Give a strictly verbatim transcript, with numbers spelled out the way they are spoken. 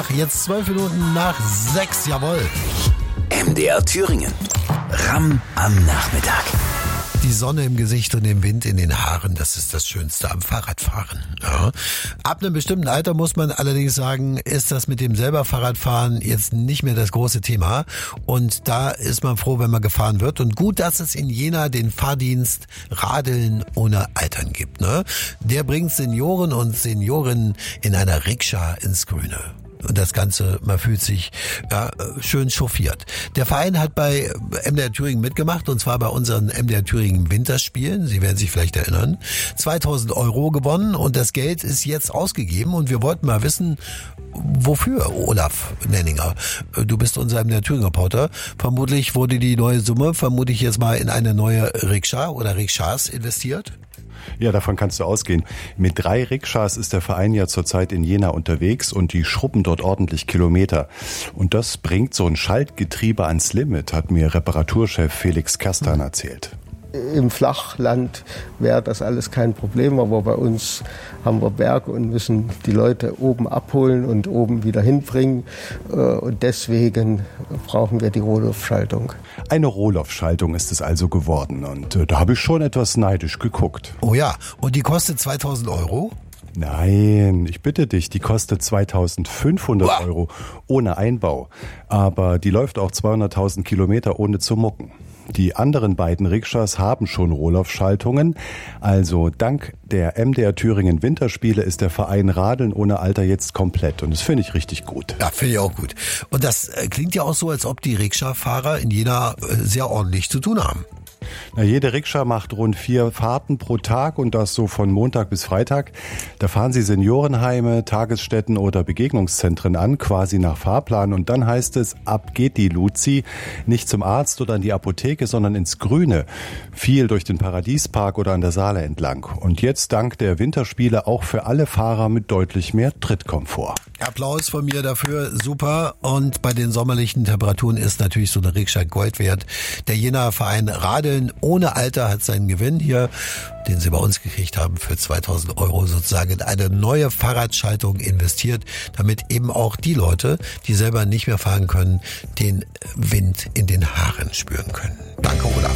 Jetzt zwölf Minuten nach sechs, jawohl. M D R Thüringen. Ramm am Nachmittag. Die Sonne im Gesicht und den Wind in den Haaren, das ist das Schönste am Fahrradfahren. Ja. Ab einem bestimmten Alter muss man allerdings sagen, ist das mit dem selber Fahrradfahren jetzt nicht mehr das große Thema. Und da ist man froh, wenn man gefahren wird. Und gut, dass es in Jena den Fahrdienst Radeln ohne Altern gibt. Ne? Der bringt Senioren und Seniorinnen in einer Rikscha ins Grüne. Und das Ganze, man fühlt sich ja, schön chauffiert. Der Verein hat bei M D R Thüringen mitgemacht, und zwar bei unseren M D R Thüringen Winterspielen. Sie werden sich vielleicht erinnern. zweitausend Euro gewonnen, und das Geld ist jetzt ausgegeben. Und wir wollten mal wissen, wofür, Olaf Nenninger. Du bist unser M D R Thüringen Reporter. Vermutlich wurde die neue Summe, vermute ich jetzt mal, in eine neue Rikscha oder Rikschas investiert. Ja, davon kannst du ausgehen. Mit drei Rikschas ist der Verein ja zurzeit in Jena unterwegs, und die schrubben dort ordentlich Kilometer. Und das bringt so ein Schaltgetriebe ans Limit, hat mir Reparaturchef Felix Kerstan erzählt. Im Flachland wäre das alles kein Problem, aber bei uns haben wir Berge und müssen die Leute oben abholen und oben wieder hinbringen. Und deswegen brauchen wir die Rohloff-Schaltung. Eine Rohloff-Schaltung ist es also geworden, und da habe ich schon etwas neidisch geguckt. Oh ja, und die kostet zweitausend Euro? Nein, ich bitte dich, die kostet zweitausendfünfhundert Euro ohne Einbau. Aber die läuft auch zweihunderttausend Kilometer ohne zu mucken. Die anderen beiden Rikschas haben schon Rohloff-Schaltungen. Also dank der M D R Thüringen Winterspiele ist der Verein Radeln ohne Alter jetzt komplett. Und das finde ich richtig gut. Ja, finde ich auch gut. Und das klingt ja auch so, als ob die Rikscha-Fahrer in Jena sehr ordentlich zu tun haben. Na, jede Rikscha macht rund vier Fahrten pro Tag, und das so von Montag bis Freitag. Da fahren sie Seniorenheime, Tagesstätten oder Begegnungszentren an, quasi nach Fahrplan. Und dann heißt es, ab geht die Luzi, nicht zum Arzt oder in die Apotheke, sondern ins Grüne. Viel durch den Paradiespark oder an der Saale entlang. Und jetzt dank der Winterspiele auch für alle Fahrer mit deutlich mehr Trittkomfort. Applaus von mir dafür, super. Und bei den sommerlichen Temperaturen ist natürlich so eine Rikscha Gold wert. Der Jenaer Verein Radeln ohne Alter hat seinen Gewinn hier, den sie bei uns gekriegt haben, für zweitausend Euro sozusagen in eine neue Fahrradschaltung investiert, damit eben auch die Leute, die selber nicht mehr fahren können, den Wind in den Haaren spüren können. Danke, Olaf.